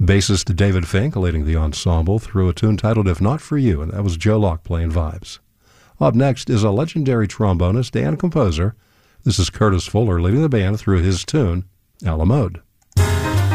Bassist David Fink leading the ensemble through a tune titled If Not For You, and that was Joe Locke playing vibes. Up next is a legendary trombonist and composer. This is Curtis Fuller leading the band through his tune, A La Mode.